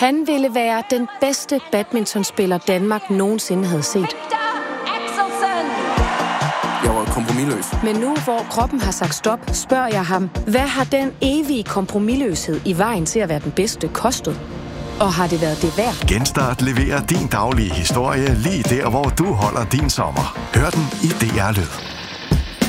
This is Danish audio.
Han ville være den bedste badmintonspiller Danmark nogensinde havde set. Jeg var kompromisløs. Men nu, hvor kroppen har sagt stop, spørger jeg ham, hvad har den evige kompromisløshed i vejen til at være den bedste kostet? Og har det været det værd? Genstart leverer din daglige historie lige der, hvor du holder din sommer. Hør den i DR Lyd.